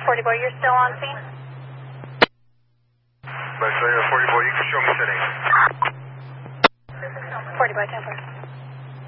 40 boy, you're still on scene? But 40 boy, you can show me setting. 40 boy, 10 4.